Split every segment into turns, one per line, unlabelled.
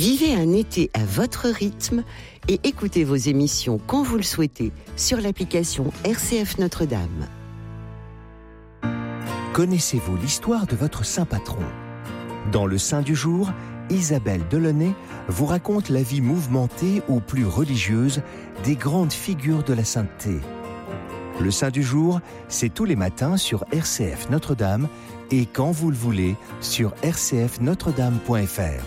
Vivez un été à votre rythme et écoutez vos émissions quand vous le souhaitez sur l'application RCF Notre-Dame.
Connaissez-vous l'histoire de votre saint patron ? Dans le Saint du jour, Isabelle Delaunay vous raconte la vie mouvementée ou plus religieuse des grandes figures de la sainteté. Le Saint du jour, c'est tous les matins sur RCF Notre-Dame et quand vous le voulez sur rcfnotredame.fr.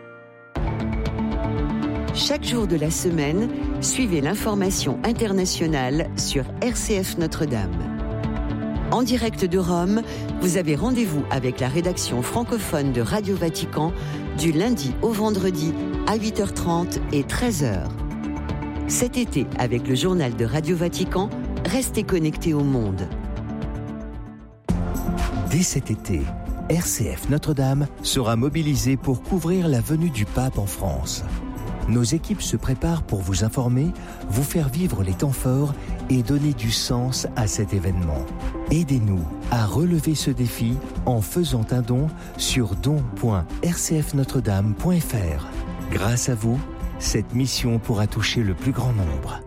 Chaque jour de la semaine, suivez l'information internationale sur RCF Notre-Dame. En direct de Rome, vous avez rendez-vous avec la rédaction francophone de Radio Vatican du lundi au vendredi à 8h30 et 13h. Cet été, avec le journal de Radio Vatican, restez connectés au monde.
Dès cet été, RCF Notre-Dame sera mobilisée pour couvrir la venue du pape en France. Nos équipes se préparent pour vous informer, vous faire vivre les temps forts et donner du sens à cet événement. Aidez-nous à relever ce défi en faisant un don sur don.rcfnotredame.fr. Grâce à vous, cette mission pourra toucher le plus grand nombre.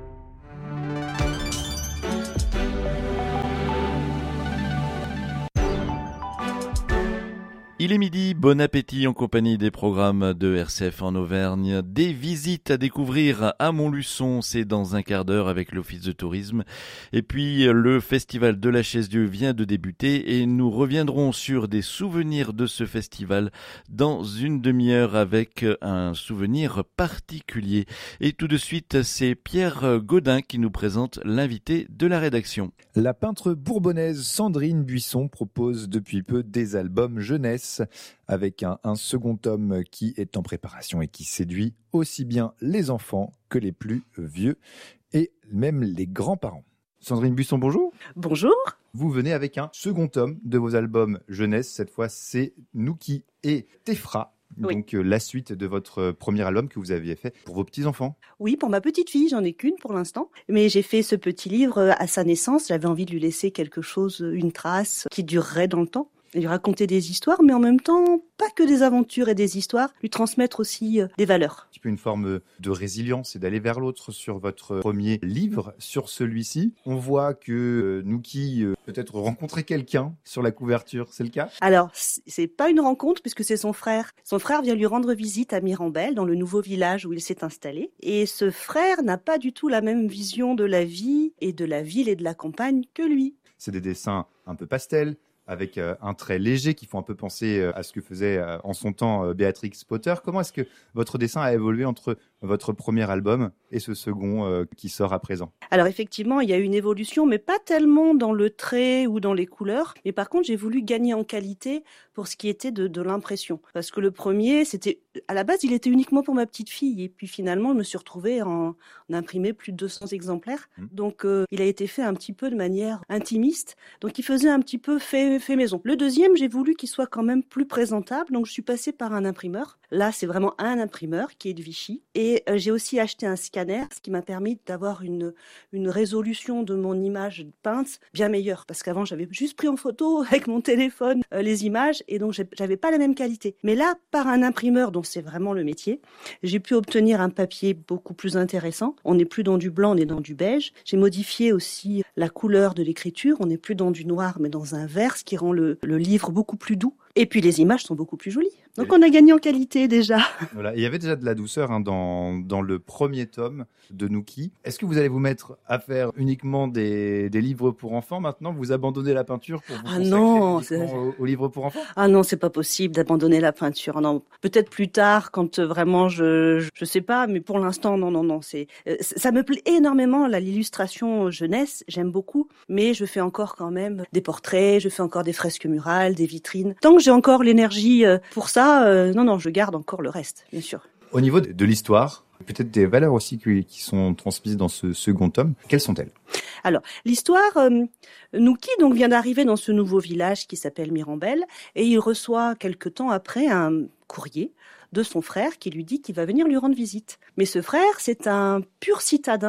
Il est midi, bon appétit en compagnie des programmes de RCF en Auvergne. Des visites à découvrir à Montluçon, c'est dans un quart d'heure avec l'Office de tourisme. Et puis le Festival de la Chaise-Dieu vient de débuter et nous reviendrons sur des souvenirs de ce festival dans une demi-heure avec un souvenir particulier. Et tout de suite, c'est Pierre Gaudin qui nous présente l'invité de la rédaction.
La peintre bourbonnaise Sandrine Buisson propose depuis peu des albums jeunesse avec un second tome qui est en préparation et qui séduit aussi bien les enfants que les plus vieux et même les grands-parents. Sandrine Buisson, bonjour.
Bonjour.
Vous venez avec un second tome de vos albums jeunesse. Cette fois, c'est Nouki et Tefra.
Oui.
Donc la suite de votre premier album que vous aviez fait pour vos petits-enfants.
Oui, pour ma petite fille, j'en ai qu'une pour l'instant. Mais j'ai fait ce petit livre à sa naissance. J'avais envie de lui laisser quelque chose, une trace qui durerait dans le temps. Et lui raconter des histoires, mais en même temps, pas que des aventures et des histoires, lui transmettre aussi des valeurs.
Un petit peu une forme de résilience et d'aller vers l'autre sur votre premier livre. Sur celui-ci, on voit que Nouki peut-être rencontrer quelqu'un sur la couverture, c'est le cas ?
Alors, c'est pas une rencontre puisque c'est son frère. Son frère vient lui rendre visite à Mirambel, dans le nouveau village où il s'est installé. Et ce frère n'a pas du tout la même vision de la vie et de la ville et de la campagne que lui.
C'est des dessins un peu pastels, avec un trait léger qui font un peu penser à ce que faisait en son temps Béatrix Potter. Comment est-ce que votre dessin a évolué entre votre premier album et ce second qui sort à présent ?
Alors effectivement, il y a eu une évolution, mais pas tellement dans le trait ou dans les couleurs. Mais par contre, j'ai voulu gagner en qualité pour ce qui était de l'impression. Parce que le premier, à la base, il était uniquement pour ma petite fille. Et puis finalement, je me suis retrouvée en imprimé plus de 200 exemplaires. Donc il a été fait un petit peu de manière intimiste. Donc il faisait un petit peu fait maison. Le deuxième, j'ai voulu qu'il soit quand même plus présentable. Donc je suis passée par un imprimeur. Là, c'est vraiment un imprimeur qui est de Vichy. Et j'ai aussi acheté un scanner, ce qui m'a permis d'avoir une résolution de mon image peinte bien meilleure. Parce qu'avant, j'avais juste pris en photo avec mon téléphone les images et donc j'avais pas la même qualité. Mais là, par un imprimeur dont c'est vraiment le métier, j'ai pu obtenir un papier beaucoup plus intéressant. On n'est plus dans du blanc, on est dans du beige. J'ai modifié aussi la couleur de l'écriture. On n'est plus dans du noir, mais dans un vert, ce qui rend le livre beaucoup plus doux. Et puis les images sont beaucoup plus jolies. Donc on a gagné en qualité déjà.
Voilà, il y avait déjà de la douceur dans le premier tome de Nouki. Est-ce que vous allez vous mettre à faire uniquement des livres pour enfants maintenant ? Vous abandonnez la peinture pour vous consacrer aux livres pour enfants ?
Ah non, c'est pas possible d'abandonner la peinture. Non, peut-être plus tard quand vraiment je sais pas, mais pour l'instant non. Ça me plaît énormément l'illustration jeunesse, j'aime beaucoup, mais je fais encore quand même des portraits, je fais encore des fresques murales, des vitrines. Tant que j'ai encore l'énergie pour ça, non, je garde encore le reste, bien sûr.
Au niveau de l'histoire, peut-être des valeurs aussi qui sont transmises dans ce second tome, quelles sont-elles ?
Alors, l'histoire, Nouki donc vient d'arriver dans ce nouveau village qui s'appelle Mirambel et il reçoit quelque temps après un courrier de son frère qui lui dit qu'il va venir lui rendre visite. Mais ce frère, c'est un pur citadin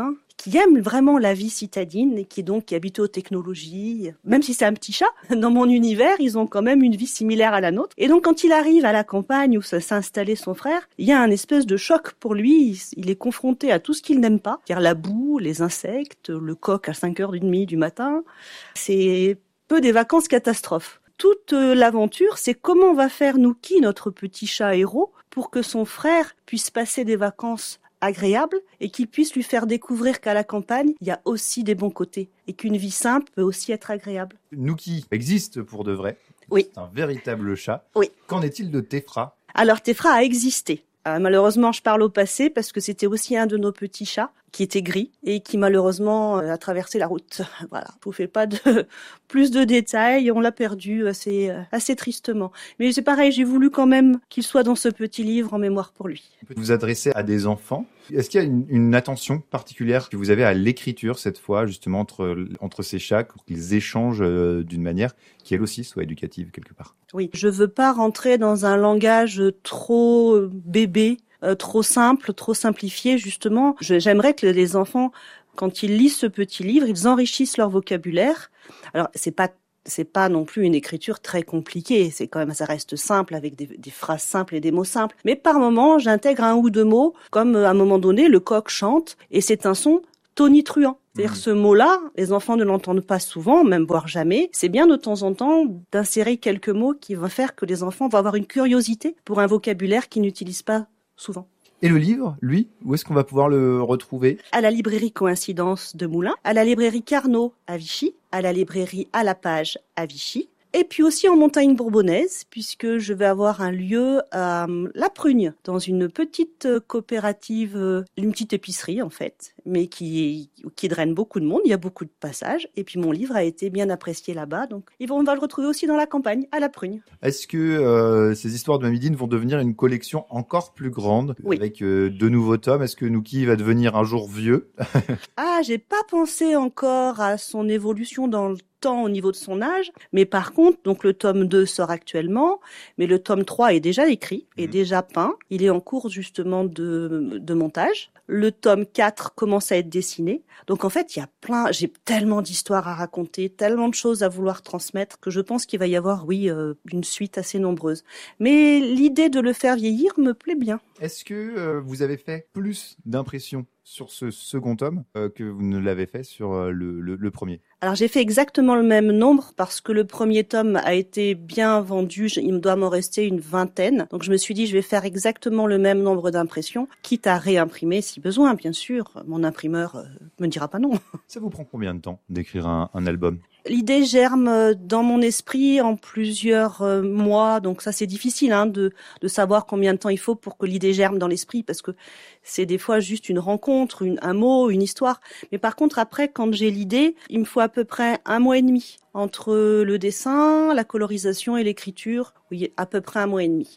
qui aime vraiment la vie citadine et qui est habitué aux technologies. Même si c'est un petit chat, dans mon univers, ils ont quand même une vie similaire à la nôtre. Et donc, quand il arrive à la campagne où s'est installé son frère, il y a un espèce de choc pour lui. Il est confronté à tout ce qu'il n'aime pas, c'est-à-dire la boue, les insectes, le coq à 5h30 du matin. C'est peu des vacances catastrophes. Toute l'aventure, c'est comment va faire Nuki, notre petit chat héros, pour que son frère puisse passer des vacances agréables et qu'il puisse lui faire découvrir qu'à la campagne, il y a aussi des bons côtés et qu'une vie simple peut aussi être agréable.
Nuki existe pour de vrai.
Oui.
C'est un véritable chat.
Oui.
Qu'en est-il de Tefra ?
Alors, Tefra a existé. Malheureusement, je parle au passé parce que c'était aussi un de nos petits chats qui était gris et qui malheureusement a traversé la route. Voilà, je vous fais pas plus de détails, on l'a perdu assez tristement. Mais c'est pareil, j'ai voulu quand même qu'il soit dans ce petit livre en mémoire pour lui.
Vous vous adressez à des enfants. Est-ce qu'il y a une attention particulière que vous avez à l'écriture cette fois, justement, entre ces chats, pour qu'ils échangent d'une manière qui, elle aussi, soit éducative quelque part ?
Oui, je veux pas rentrer dans un langage trop bébé, trop simple, trop simplifié, justement. J'aimerais que les enfants, quand ils lisent ce petit livre, ils enrichissent leur vocabulaire. Alors, c'est pas non plus une écriture très compliquée. C'est quand même, ça reste simple avec des phrases simples et des mots simples. Mais par moment, j'intègre un ou deux mots, comme à un moment donné, le coq chante et c'est un son tonitruant. C'est-à-dire ce mot-là, les enfants ne l'entendent pas souvent, même voire jamais. C'est bien de temps en temps d'insérer quelques mots qui vont faire que les enfants vont avoir une curiosité pour un vocabulaire qu'ils n'utilisent pas souvent.
Et le livre, lui, où est-ce qu'on va pouvoir le retrouver ?
À la librairie Coïncidence de Moulins, à la librairie Carnot à Vichy, à la librairie À la Page à Vichy, et puis aussi en montagne bourbonnaise, puisque je vais avoir un lieu à La Prugne, dans une petite coopérative, une petite épicerie en fait, mais qui draine beaucoup de monde, il y a beaucoup de passages, et puis mon livre a été bien apprécié là-bas, donc on va le retrouver aussi dans la campagne, à La Prugne.
Est-ce que ces histoires de Mamie Dean vont devenir une collection encore plus grande,
oui,
avec de nouveaux tomes ? Est-ce que Nuki va devenir un jour vieux ?
Ah, j'ai pas pensé encore à son évolution dans le temps au niveau de son âge, mais par contre, donc le tome 2 sort actuellement, mais le tome 3 est déjà écrit, est déjà peint, il est en cours justement de montage. Le tome 4 commence à être dessiné. Donc en fait, j'ai tellement d'histoires à raconter, tellement de choses à vouloir transmettre que je pense qu'il va y avoir, une suite assez nombreuse. Mais l'idée de le faire vieillir me plaît bien.
Est-ce que vous avez fait plus d'impressions sur ce second tome que vous ne l'avez fait sur le premier ?
Alors j'ai fait exactement le même nombre parce que le premier tome a été bien vendu, il me doit m'en rester une vingtaine. Donc je me suis dit je vais faire exactement le même nombre d'impressions, quitte à réimprimer si besoin, bien sûr. Mon imprimeur me dira pas non.
Ça vous prend combien de temps d'écrire un album ?
L'idée germe dans mon esprit en plusieurs mois, donc ça c'est difficile de savoir combien de temps il faut pour que l'idée germe dans l'esprit, parce que c'est des fois juste une rencontre, un mot, une histoire. Mais par contre après, quand j'ai l'idée, il me faut à peu près 1 mois et demi entre le dessin, la colorisation et l'écriture. Oui, à peu près 1 mois et demi.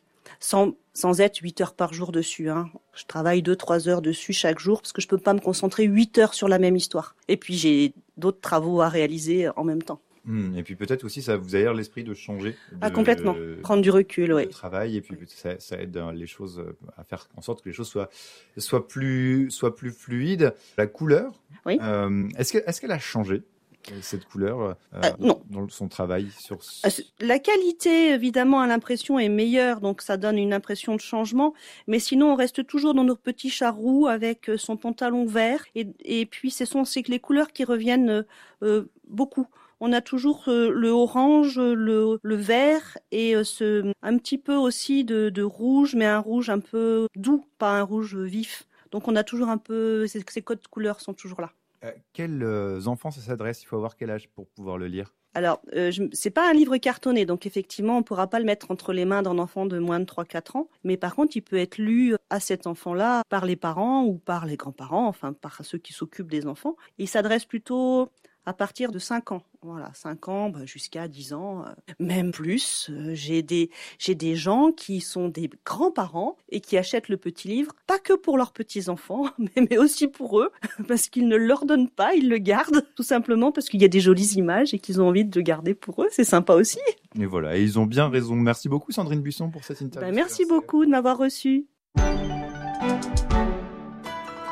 Sans être 8 heures par jour dessus. Je travaille 2-3 heures dessus chaque jour parce que je peux pas me concentrer 8 heures sur la même histoire. Et puis j'ai d'autres travaux à réaliser en même temps.
Et puis peut-être aussi ça vous aère l'esprit de changer.
Complètement. Prendre du recul, oui.
De travail, et puis ça aide les choses à faire en sorte que les choses soient plus fluides. La couleur,
oui.
Est-ce qu'elle a changé ? Cette couleur
non.
Dans son travail sur...
La qualité, évidemment, à l'impression est meilleure, donc ça donne une impression de changement. Mais sinon, on reste toujours dans nos petits chats roux avec son pantalon vert. Et puis, c'est que les couleurs qui reviennent beaucoup. On a toujours le orange, le vert et un petit peu aussi de rouge, mais un rouge un peu doux, pas un rouge vif. Donc, on a toujours un peu... Ces codes couleurs sont toujours là.
Quels enfants ça s'adresse ? Il faut avoir quel âge pour pouvoir le lire ?
Alors, c'est pas un livre cartonné, donc effectivement, on pourra pas le mettre entre les mains d'un enfant de moins de 3-4 ans. Mais par contre, il peut être lu à cet enfant-là par les parents ou par les grands-parents, enfin par ceux qui s'occupent des enfants. Il s'adresse plutôt à partir de 5 ans. Voilà, 5 ans jusqu'à 10 ans, même plus. J'ai des gens qui sont des grands-parents et qui achètent le petit livre, pas que pour leurs petits-enfants, mais aussi pour eux, parce qu'ils ne leur donnent pas, ils le gardent, tout simplement parce qu'il y a des jolies images et qu'ils ont envie de le garder pour eux. C'est sympa aussi.
Et voilà, et ils ont bien raison. Merci beaucoup Sandrine Buisson pour cette interview.
Merci beaucoup de m'avoir reçu.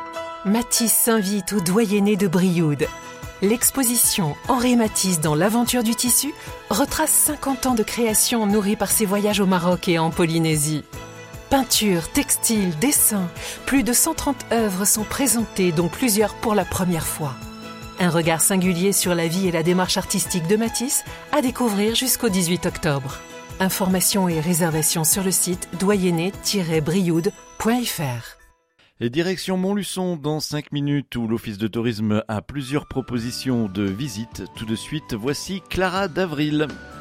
Matisse s'invite au doyenné de Brioude. L'exposition Henri Matisse dans l'aventure du tissu retrace 50 ans de création nourrie par ses voyages au Maroc et en Polynésie. Peinture, textile, dessin, plus de 130 œuvres sont présentées, dont plusieurs pour la première fois. Un regard singulier sur la vie et la démarche artistique de Matisse à découvrir jusqu'au 18 octobre. Informations et réservations sur le site doyenné-brioude.fr.
Et direction Montluçon dans 5 minutes où l'Office de tourisme a plusieurs propositions de visite. Tout de suite, voici Clara d'Avril.